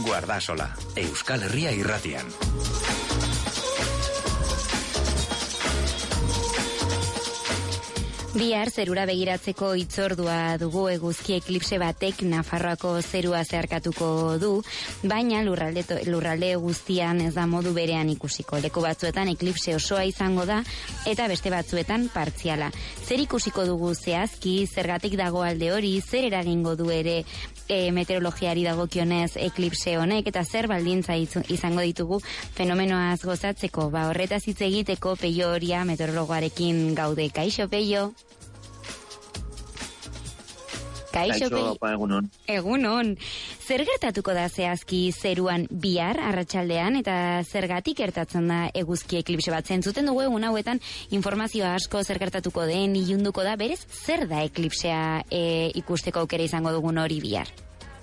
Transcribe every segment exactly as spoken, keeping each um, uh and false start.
Guardasola, Euskal Herria irratian. Bihar zerura begiratzeko hitzordua dugu. Eguzki eklipse batek Nafarroako zerua zeharkatuko du, baina lurralde, lurralde guztian ez da modu berean ikusiko. Leku batzuetan eklipse osoa izango da eta beste batzuetan partziala. Zer ikusiko dugu zehazki, zergatik dago alde hori, zer eragingo du ere e, meteorologiari dagokionez eklipse honek, eta zer baldintza izango ditugu fenomenoaz gozatzeko. Ba, horretaz hitz egiteko Peio Oria meteorologoarekin gaude. Kaixo, Peio. Kaixo, Peio. Egunon. Egunon. Zer gertatuko da zehazki zeruan bihar arratsaldean, eta zergatik gertatzen da eguzki eklipse bat? Zentzuten dugu egun hauetan informazioa asko zer gertatuko den ilunduko da, berez zer da eklipsea e, ikusteko aukera izango dugun hori bihar?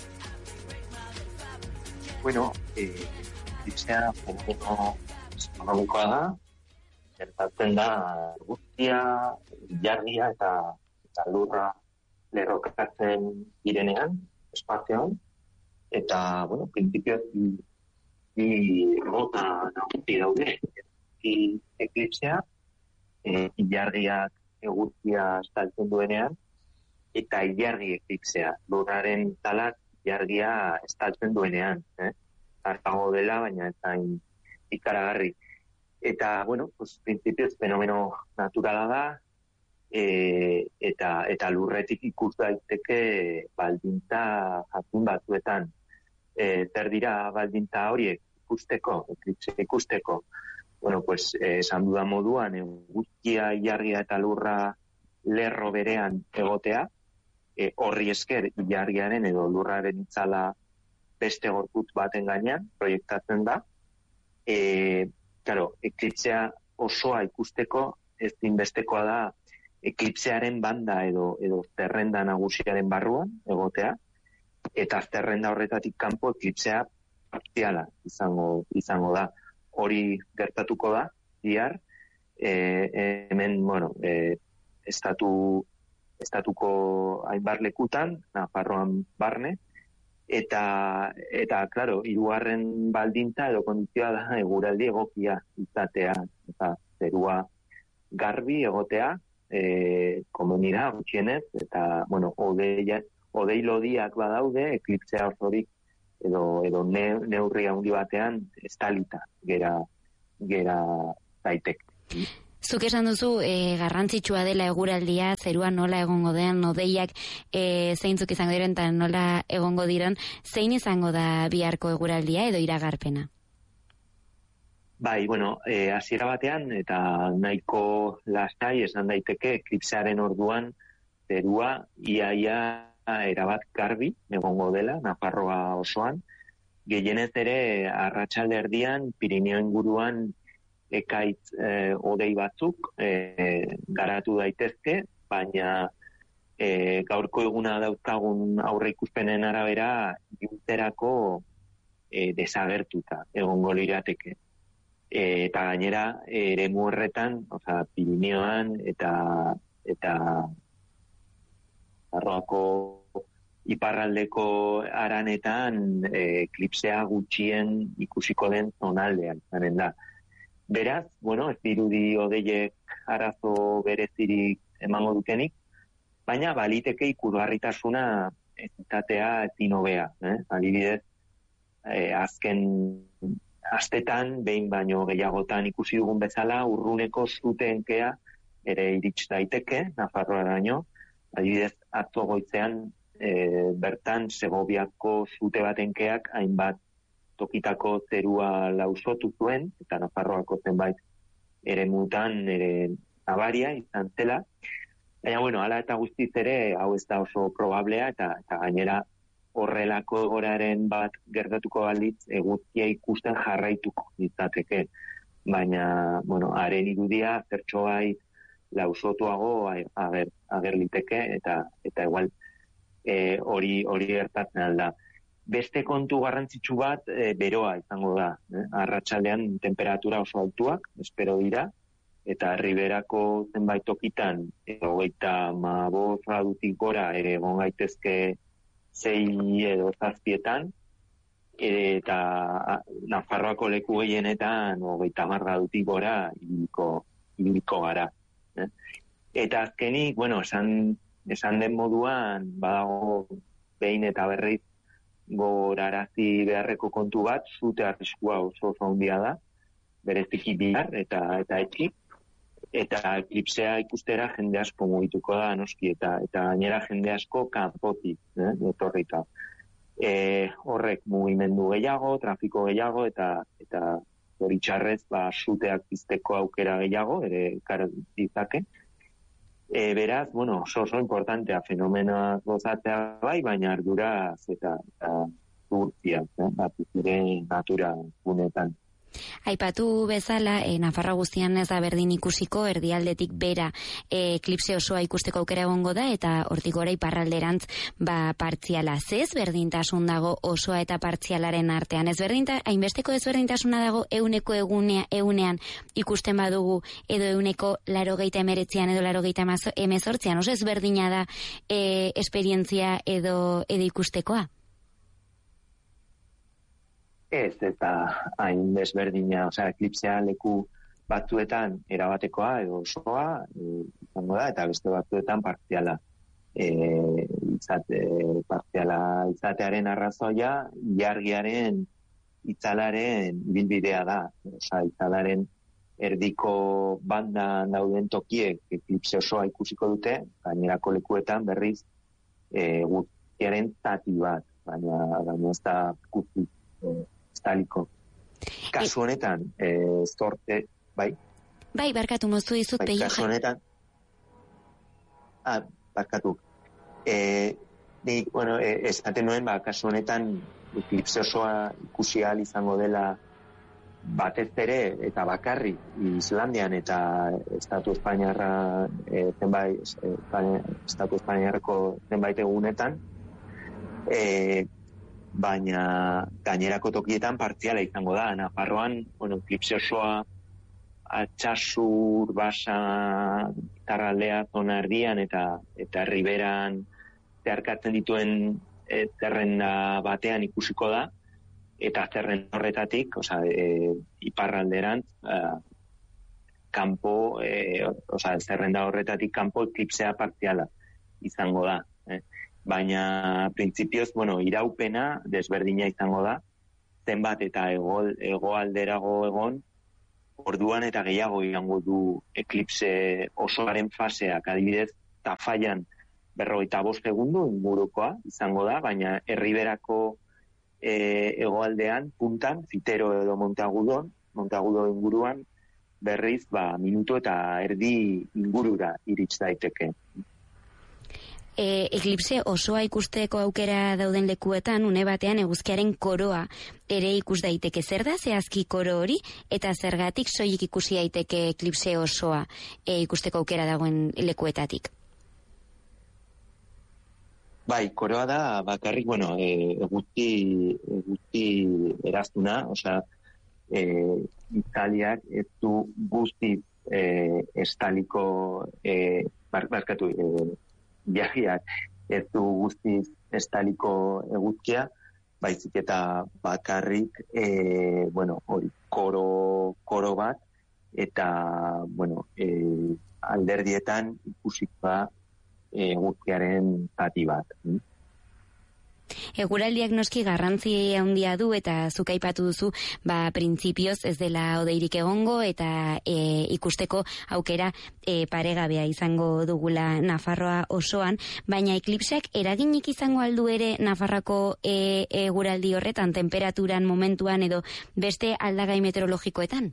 Bueno, eh, eklipsea fenomeno astronomikoa da, gertatzen da eguzkia, jarria eta, eta lurra lerrokatzen direnean, espazioan, eta, bueno, prinsipioz, bi gota nagusi daude. Bi eklipsea, e, ilargiak eguzkia estaltzen duenean, eta ilargi eklipsea, lurraren talak ilargia estaltzen duenean. Eh? Artago dela, baina ez hain ikaragarri. Eta, bueno, pues, prinsipioz, fenomeno naturala da, E, eta eta lurretik ikus daiteke baldintza jakin batzuetan. E, zer dira baldintza horiek ikusteko, eklipse ikusteko? Bueno, pues, eh, esan dudan moduan, eguzkia, ilargia eta lurra lerro berean egotea, e, horri esker ilargiaren edo lurraren itzala beste gorputz baten gainean proiektatzen da. E, claro, eklipsea osoa ikusteko ezinbestekoa da eklipsearen banda edo edo zerrenda nagusiaren barruan egotea, eta zerrenda horretatik kanpo eklipsea partziala izango izango da. Hori gertatuko da bihar, e, hemen, bueno, e, estatu estatuko hainbat lekutan, Nafarroan barne, eta eta claro, hirugarren baldintza edo kondizioa da eguraldi egokia izatea, eta zerua garbi egotea, eh komunidad gutxienez, eta bueno, odeia odei lodiak badaude, eklipsea osorik edo edo ne, neurri handi batean estalita gera gera daiteke. Zuk esan duzu e, garrantzitsua dela eguraldia, zerua nola egongo den, odeiak e, zeintzuk izango diren eta nola egongo diren, zein izango da biharko eguraldia edo iragarpena? Bai, bueno, eh, hasiera batean eta nahiko lastai esan daiteke eklipsearen orduan zerua iaia erabat garbi egongo dela Nafarroa osoan. Gehienez ere arratsalde erdian Pirineo inguruan ekaitz eh, odei batzuk eh, garatu daitezke, baina eh, gaurko eguna dauzkagun aurreikuspenen arabera iluntzerako eh, desagertuta egongo lirateke. E, eta gainera eremu horretan, osea, Pirineoan eta eta Nafarroako iparraldeko haranetan e, eklipsea gutxien ikusiko den zonaldean zaren da. Beraz, bueno, ez dirudi odeiek arazo berezirik emango dutenik, baina baliteke ikusgarritasuna ez izatea ezin hobea, eh? Adibidez, eh, azken astetan, behin baino gehiagotan ikusi dugun bezala, urruneko zutenkea ere irits daiteke, Nafarroaraino. Adibidez, atzo goizean e, bertan Segoviako zute batenkeak hainbat tokitako zerua lausotu zuen, eta Nafarroako zenbait eremutan ere nabaria izan zela. Baina, bueno, hala eta guztiz ere, hau ez da oso probablea, eta, eta gainera horrelako egoraren bat gertatuko balitz eguzkia ikusten jarraituko izateke. Baina, bueno, haren irudia zertxoai lausotuago ager, ager liteke, eta eta igual e, hori hori gertatzen alda. Beste kontu garrantzitsu bat e, beroa izango da. Eh? Arratsaldean temperatura oso altuak, espero dira, eta Riberako zenbait tokitan hogeita hamabost gradutik gora ere egon gaitezke sei edo zazpietan, eta Nafarroako leku gehienetan hogeita hamar gradutik gora ibiliko, ibiliko gara. Eh? Eta azkenik, bueno, esan, esan den moduan, badago behin eta berriz gogorarazi beharreko kontu bat, zute arriskua oso oso handia da, bereziki bihar eta eta etxik, eta eklipsea ikustera jende asko mugituko da, noski, eta eta gainera jende asko kanpotik, eh, etorrita. E, horrek mugimendu gehiago, trafiko gehiago, eta eta zoritxarrez, ba, zuteak pizteko aukera gehiago, ere ekar ditzake. E, beraz, bueno, oso oso importantea fenomenoa gozatzea bai, baina arduraz eta urtzia, eh, bat zure natura gunetan. Aipatu bezala, e, Nafarroa guztian ez da berdin ikusiko, erdialdetik bera e, eklipse osoa ikusteko aukera egongo da, eta hortik gora iparralderantz ba, partziala. Zez berdintasun dago osoa eta partzialaren artean? Ez berdinta, hainbesteko ezberdintasuna dago euneko egunea, eunean ikusten badugu, edo euneko larogeita emeretzian edo larogeita emezortzian, oso ezberdina da e, esperientzia edo, edo ikustekoa? Ez, eta hain desberdina, osea, eklipsea leku batzuetan erabatekoa edo osoa e, izango da, eta beste batzuetan partziala. E, izate, partziala izatearen arrazoia, ilargiaren itzalaren bilbidea da. Osea, itzalaren erdiko bandan dauden tokiek eklipse osoa ikusiko dute, gainerako lekuetan berriz e, guztiaren zati bat, baina, baina ez da guzti e, estaliko. Kasu honetan, eh, zorte, bai? Bai, barkatu moztu dizut bai, peio. Kasu honetan, ah, barkatu. Eh, nik, bueno, eh, esaten nuen, ba, kasu honetan, eklipse osoa ikusi ahal izango dela batez ere, eta bakarri, Islandian eta Estatu Espainiarra, eh, zenbait, eh, Estatu Espainiarreko zenbait egunetan, eh, baina gainerako tokietan partziala izango da. Nafarroan, bueno, eklipse osoa Atxasur, Basa, Tarraldea, zona erdian eta eta Riberan zeharkatzen dituen e, zerrenda batean ikusiko da, eta zerrenda horretatik, osea, e, iparralderantz, e, kanpo, e, osea, zerrenda horretatik kanpo eklipsea partziala izango da. Eh? Baina, printzipioz, bueno, iraupena desberdina izango da, zenbat eta ego, egoalderago egon, orduan eta gehiago izango du eklipse osoaren faseak, adibidez, Tafallan berrogeita bost segundu ingurukoa izango da, baina Erriberako e, egoaldean, puntan, Zitero edo Monteagudon, Monteagudo inguruan, berriz, ba, minutu eta erdi ingurura irits daiteke. E, eklipse osoa ikusteko aukera dauden lekuetan, une batean eguzkiaren koroa ere ikus daiteke. Zer da zehazki koro hori, eta zergatik soilik ikusi daiteke eklipse osoa e, ikusteko aukera dagoen lekuetatik? Bai, koroa da bakarrik, bueno, e, eguzki, eguzki eraztuna, osea, e, Italiak ez du guztiz e, estaliko, e, barkatu, e, viajeak ez du guztiz estaliko eguzkia, baizik eta bakarrik e, bueno, hori, koro, koro bat, eta bueno, e, alderdietan ikusikoa e, eguzkiaren zati bat. Eguraldiak noski garrantzi handia du, eta zuk aipatu duzu, ba, printzipioz ez dela odeirik egongo, eta e, ikusteko aukera e, paregabea izango dugula Nafarroa osoan, baina eklipseak eraginik izango aldu ere Nafarroako e, eguraldi horretan, temperaturan, momentuan edo beste aldagai meteorologikoetan?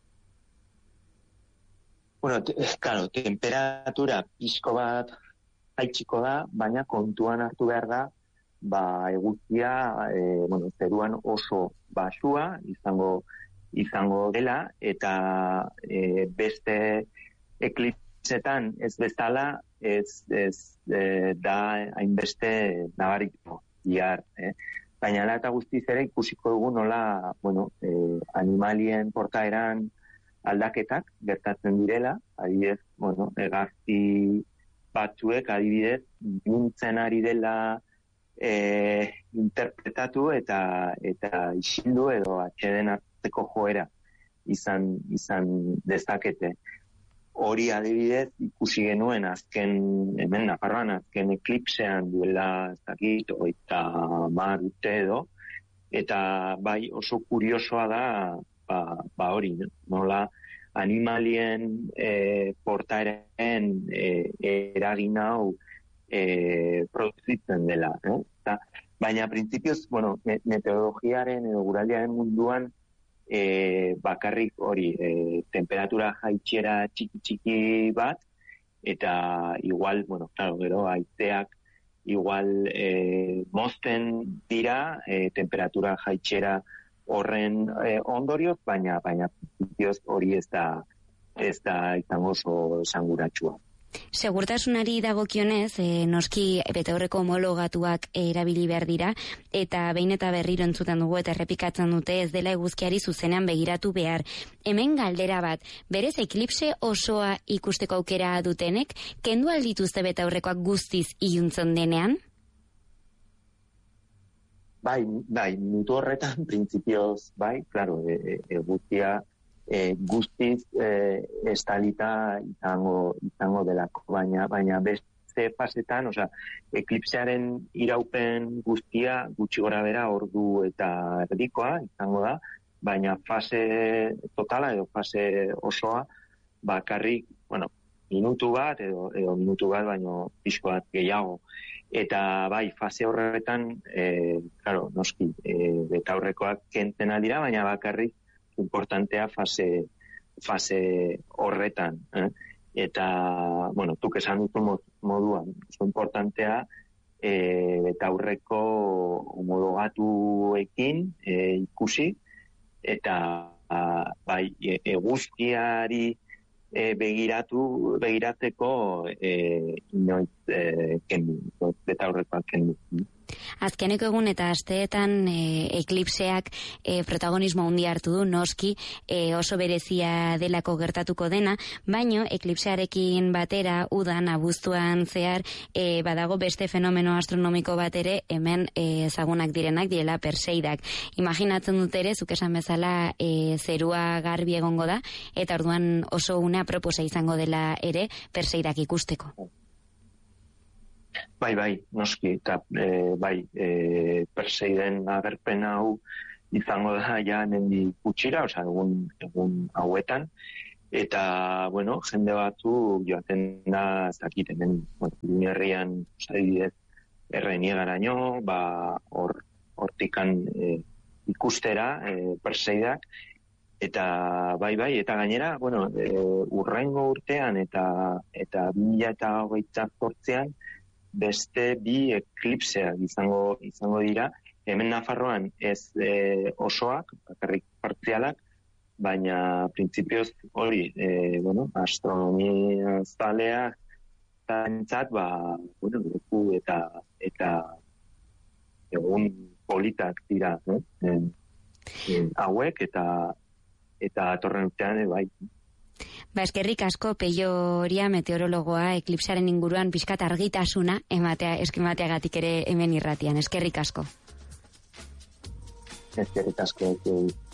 Bueno, te, claro, temperatura pixko bat jaitsiko da, baina kontuan hartu behar da, ba, eguzkia, e, bueno, zeruan oso basua izango izango dela, eta e, beste eklipsetan ez bezala ez, ez e, da hainbeste nabarituko bihar, eh? Baina ala eta guztiz ere ikusiko dugu nola, bueno, e, animalien portaeran aldaketak gertatzen direla, adibidez, bueno, hegazti batzuek adibidez, mintzen ari dela e, interpretatu eta eta isildu edo atxeden hartzeko joera izan izan dezakete. Hori adibidez ikusi genuen azken, hemen Nafarroan azken eklipsean duela ez dakit, hogeita hamar urte edo, eta bai oso kuriosoa da ba, ba hori, nola animalien e, portaeren e, eragin hau e, produzitzen dela. Eh? Eta, baina printzipioz, bueno, meteorologiaren edo guraldiaren munduan E, bakarrik hori e, temperatura jaitxera txiki-txiki bat eta igual, bueno, claro, gero haizeak igual e, mozten dira e, temperatura jaitxera horren e, ondorioz, baina baina hori ez da ez da izango oso esanguratsua. Segurtasunari dagokionez, e, noski betaurreko homologatuak erabili behar dira, eta behin eta berriro entzuten dugu eta errepikatzen dute ez dela eguzkiari zuzenean begiratu behar. Hemen galdera bat, berez eklipse osoa ikusteko aukera dutenek, kendu aldituzte betaurrekoak guztiz iluntzen denean? Bai, bai, minutu horretan, printzipioz, bai, claro, e, e, eguzkia E, guztiz e, estalita izango, izango delako, baina, baina beste fasetan, osea, eklipsearen iraupen guztia gutxi gora bera ordu eta erdikoa izango da, baina fase totala edo fase osoa bakarrik, bueno, minutu bat edo, edo minutu bat, baino pixko bat gehiago. Eta bai, fase horretan, e, claro, noski, e, betaurrekoak kentzen aldira, baina bakarrik importantea fase, fase horretan. Eh? Eta, bueno, tuk esan dutu moduan, oso importantea e, betaurreko homologatuekin e, ikusi, eta a, bai, eguzkiari e, begiratu, begiratzeko e, inoiz e, kendu, betaurrekoak kendu. Azkeneko egun eta asteetan e, eklipseak e, protagonismo handia hartu du, noski e, oso berezia delako gertatuko dena, baino eklipsearekin batera udan abuztuan zehar e, badago beste fenomeno astronomiko bat ere hemen e, ezagunak direnak direla Perseidak. Imaginatzen dut ere, zuk esan bezala e, zerua garbi egongo da, eta orduan oso una proposa izango dela ere Perseidak ikusteko. Bai, bai, noski, eta e, bai, e, Perseiden agerpen hau izango da ja nendi gutxira, osea, egun, egun hauetan, eta, bueno, jende batzu joaten da, ez dakit, hemen, bueno, herrian, adibidez, Erreniegaraino, ba, hor, hortikan e, ikustera, e, Perseidak, eta bai, bai, eta gainera, bueno, e, urrengo urtean eta eta bi mila hogeita zortzian, beste bi eklipseak izango izango dira, hemen Nafarroan ez e, osoak, bakarrik partzialak, baina printzipioz hori, e, bueno, astronomia zaleak zaintzat, ba, bueno, leku eta eta egun politak dira, no? E, e, hauek eta eta atorren urtean, e, bai. Ba, eskerrik asko Peio Oria, meteorologoa, eklipsaren inguruan pixkat argitasuna ematea, eskemateagatik ere hemen irratian. Eskerrik asko. Eskerrik asko.